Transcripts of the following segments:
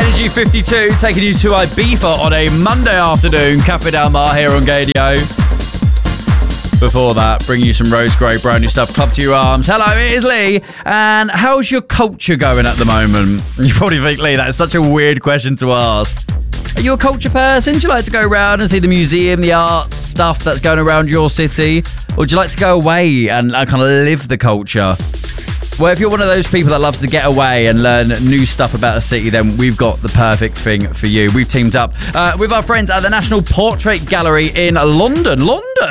Energy 52 taking you to Ibiza on a Monday afternoon. Cafe Del Mar here on Gaydio. Before that, bringing you some Rose Grey brand new stuff. Club to Your Arms. Hello, it is Lee. And how's your culture going at the moment? You probably think, Lee, that is such a weird question to ask. Are you a culture person? Do you like to go around and see the museum, the art stuff that's going around your city? Or do you like to go away and kind of live the culture? Well, if you're one of those people that loves to get away and learn new stuff about a city, then we've got the perfect thing for you. We've teamed up with our friends at the National Portrait Gallery in London.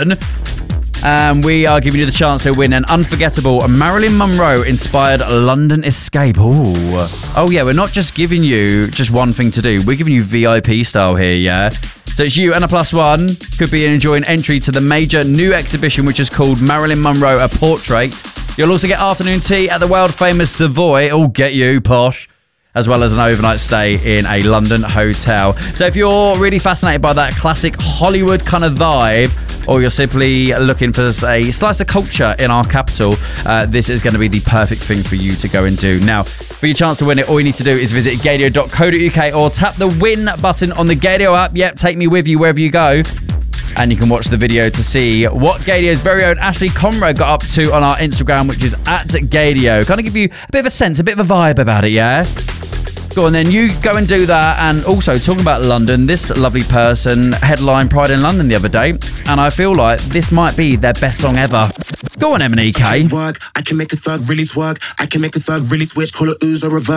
We are giving you the chance to win an unforgettable Marilyn Monroe-inspired London escape. Oh yeah, we're not just giving you just one thing to do. We're giving you VIP style here, yeah? So it's you and a +1. Could be enjoying entry to the major new exhibition, which is called Marilyn Monroe, A Portrait. You'll also get afternoon tea at the world-famous Savoy. Oh, get you, posh. As well as an overnight stay in a London hotel. So if you're really fascinated by that classic Hollywood kind of vibe, or you're simply looking for a slice of culture in our capital, this is going to be the perfect thing for you to go and do. Now, for your chance to win it, all you need to do is visit gaydio.co.uk or tap the win button on the Gaydio app. Yep, take me with you wherever you go. And you can watch the video to see what Gaydio's very own Ashley Conrad got up to on our Instagram, which is @Gaydio. Kind of give you a bit of a sense, a bit of a vibe about it, yeah? Go on then, you go and do that. And also, talking about London, this lovely person headlined Pride in London the other day, and I feel like this might be their best song ever. Go on, M&EK. I can make a thug really twerk. I can make a thug really switch. Call it ooze or reverse.